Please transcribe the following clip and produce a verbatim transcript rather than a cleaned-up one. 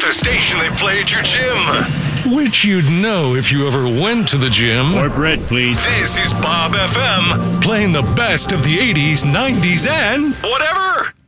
a station they play at your gym. Which you'd know if you ever went to the gym. More bread, please. This is Bob F M, Playing the best of the eighties, nineties, and whatever.